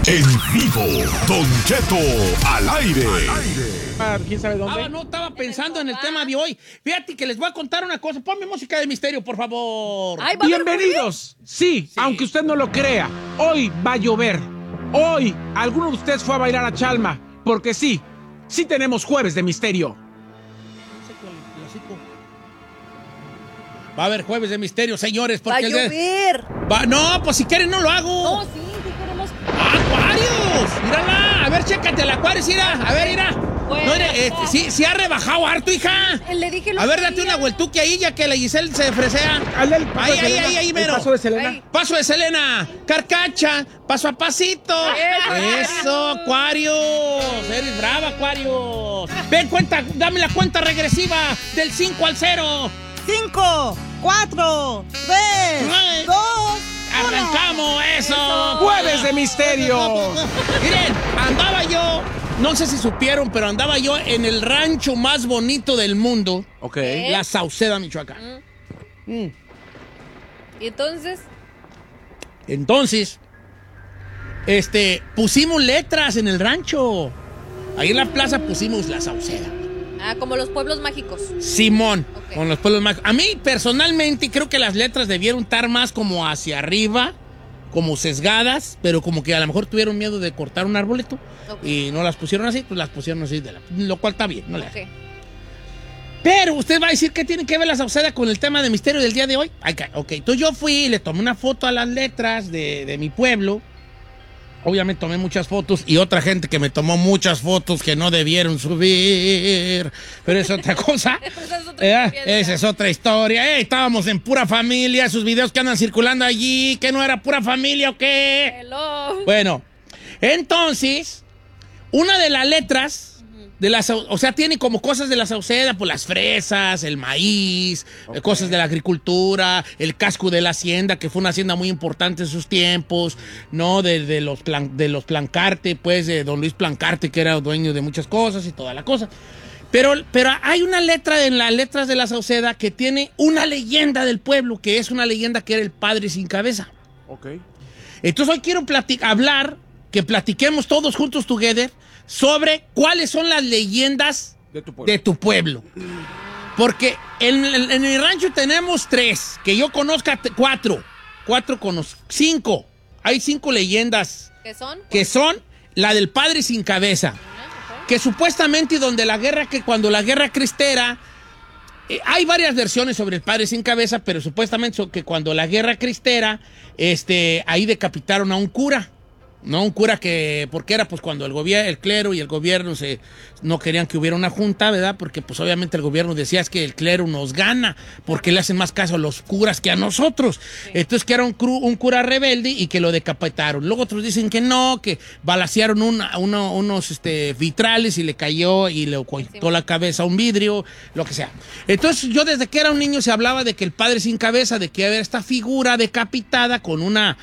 En vivo, Don Cheto al aire. ¿Quién sabe dónde? No estaba pensando en el tema de hoy. Fíjate que les voy a contar una cosa. Ponme música de misterio, por favor. Ay, ¿va a haber Bienvenidos. Sí, aunque usted no lo crea, hoy va a llover. Hoy, alguno de ustedes fue a bailar a Chalma, porque sí tenemos jueves de misterio. Va a haber jueves de misterio, señores. Va a Porque llover. No, pues si quieren no lo hago. No, sí queremos. ¡Acuarios! ¡Mírala! A ver, chécate el Acuarios, mira. A ver, mira. Bueno, No, mira, sí ha rebajado harto, hija. Le dije A ver, date una vueltuque ahí, ya que la Giselle se fresea. Hazle el paso de Selena, Ahí, el mero. paso de Selena. Ay. Paso de Selena, carcacha, paso a pasito. Eso, Acuarios. Eres brava, Acuarios. Ven, dame la cuenta regresiva del 5 al 0. 5, 4, 3, 2, Arrancamos eso. Jueves de misterio. Miren, andaba yo, no sé si supieron, pero andaba yo en el rancho más bonito del mundo, Ok. La Sauceda, Michoacán. ¿Y entonces? Entonces, pusimos letras en el rancho. Ahí en la plaza pusimos La Sauceda. Ah, como los pueblos mágicos. Simón, Ok. con los pueblos mágicos. A mí, personalmente, creo que las letras debieron estar más como hacia arriba, como sesgadas, pero como que a lo mejor tuvieron miedo de cortar un arbolito. Ok. Y no las pusieron así, pues las pusieron así, lo cual está bien, no le Ok. Pero usted va a decir que tiene que ver la Sauceda con el tema de misterio del día de hoy. Ok, entonces yo fui y le tomé una foto a las letras de mi pueblo. Obviamente tomé muchas fotos y otra gente que me tomó muchas fotos que no debieron subir. Pero es otra cosa. Esa es otra historia, Esa es otra historia. Estábamos en Pura Familia, esos videos que andan circulando allí, que no era Pura Familia o qué. Hello. Bueno, entonces, una de las letras o sea, tiene como cosas de la Sauceda, pues las fresas, el maíz, cosas de la agricultura, el casco de la hacienda, que fue una hacienda muy importante en sus tiempos, ¿no? De los Plancarte, pues, de don Luis Plancarte, que era dueño de muchas cosas y toda la cosa. Pero hay una letra en las letras de la Sauceda que tiene una leyenda del pueblo, que es una leyenda que era el padre sin cabeza. Ok. Entonces hoy quiero que platiquemos todos juntos together sobre cuáles son las leyendas de tu pueblo. Porque en mi rancho tenemos 3, que yo conozca 4. 5. Hay 5 leyendas. ¿Qué son? Que son la del padre sin cabeza. Que supuestamente cuando la guerra cristera, hay varias versiones sobre el padre sin cabeza, pero supuestamente que cuando la guerra cristera, ahí decapitaron a un cura. No, un cura porque era pues cuando el clero y el gobierno no querían que hubiera una junta, ¿verdad? Porque pues obviamente el gobierno decía es que el clero nos gana, porque le hacen más caso a los curas que a nosotros. Sí. Entonces que era un cura rebelde y que lo decapitaron. Luego otros dicen que no, que balacearon unos vitrales y le cayó y le cortó la cabeza a un vidrio, lo que sea. Entonces yo desde que era un niño se hablaba de que el padre sin cabeza, de que había esta figura decapitada con una...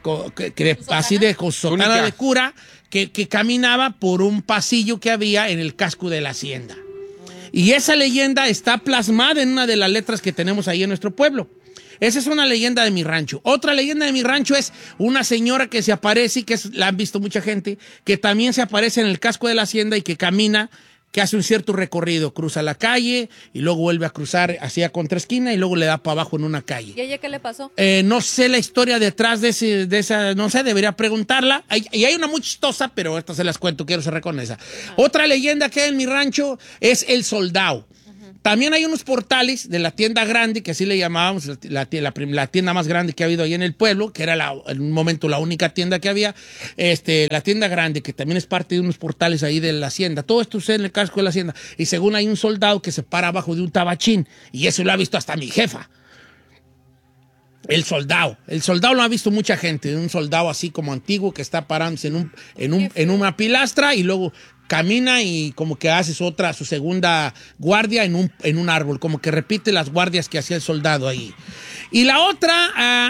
así de sotana de cura que caminaba por un pasillo que había en el casco de la hacienda. Y esa leyenda está plasmada en una de las letras que tenemos ahí en nuestro pueblo. Esa es una leyenda de mi rancho. Otra leyenda de mi rancho es una señora que se aparece, la han visto mucha gente, que también se aparece en el casco de la hacienda y que camina, que hace un cierto recorrido, cruza la calle y luego vuelve a cruzar hacia contraesquina y luego le da para abajo en una calle. ¿Y a ella qué le pasó? No sé la historia detrás de esa, no sé, debería preguntarla. Y hay una muy chistosa, pero esta se las cuento, quiero cerrar con esa. Otra leyenda que hay en mi rancho es el soldado. También hay unos portales de la tienda grande, que así le llamábamos, la tienda más grande que ha habido ahí en el pueblo, que era en un momento la única tienda que había, la tienda grande, que también es parte de unos portales ahí de la hacienda. Todo esto sucede en el casco de la hacienda. Y según hay un soldado que se para abajo de un tabachín, y eso lo ha visto hasta mi jefa. El soldado lo ha visto mucha gente, un soldado así como antiguo que está parándose en una pilastra y luego camina y como que hace su segunda guardia en un árbol, como que repite las guardias que hacía el soldado ahí. Y la otra,